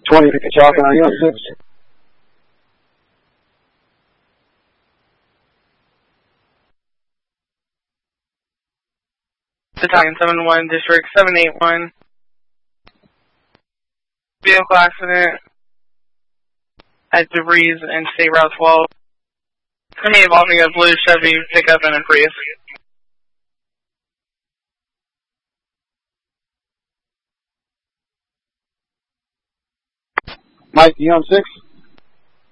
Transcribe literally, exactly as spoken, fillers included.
twenty, pick a chalk, and are you on six? Battalion seven one, District seven eight one. Vehicle accident at DeVries and State Route twelve. It's going to be involving a blue Chevy pickup and a Prius. Mike, you on six?